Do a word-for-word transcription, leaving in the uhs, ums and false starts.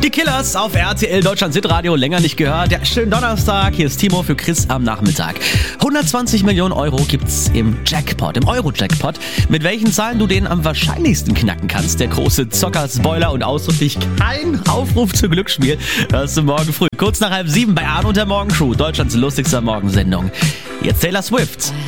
Die Killers auf R T L Deutschlands Hitradio, länger nicht gehört. Ja, schönen Donnerstag, hier ist Timo für Chris am Nachmittag. hundertzwanzig Millionen Euro gibt's im Jackpot, im Euro-Jackpot. Mit welchen Zahlen du den am wahrscheinlichsten knacken kannst. Der große Zocker-Spoiler und ausdrücklich kein Aufruf zu Glücksspiel. Hörst du morgen früh, kurz nach halb sieben bei Arno und der Morgenshow, Deutschlands lustigster Morgensendung. Jetzt Taylor Swift.